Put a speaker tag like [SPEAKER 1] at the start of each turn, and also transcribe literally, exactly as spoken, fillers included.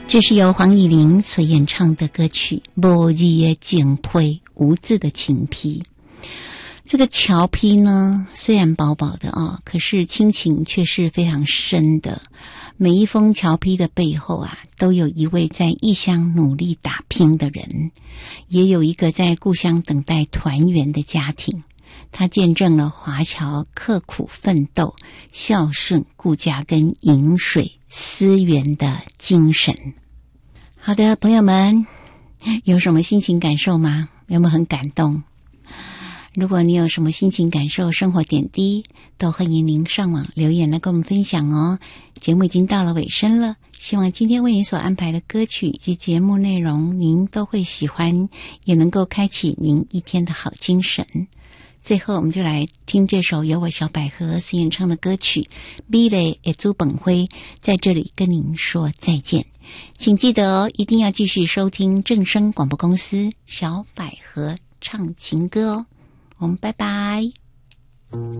[SPEAKER 1] 这是由黄乙玲所演唱的歌曲《无字的情批》，无字的情批。这个桥批呢，虽然薄薄的啊，可是亲情却是非常深的。每一封桥批的背后啊，都有一位在异乡努力打拼的人，也有一个在故乡等待团圆的家庭。他见证了华侨刻苦奋斗、孝顺顾家跟饮水思源的精神。好的，朋友们，有什么心情感受吗？有没有很感动？如果你有什么心情感受、生活点滴，都欢迎您上网留言来跟我们分享哦。节目已经到了尾声了，希望今天为您所安排的歌曲以及节目内容您都会喜欢，也能够开启您一天的好精神。最后我们就来听这首由我小百合所演唱的歌曲《美丽的祖本花》，在这里跟您说再见。请记得哦，一定要继续收听正声广播公司小百合唱情歌哦。我们拜拜。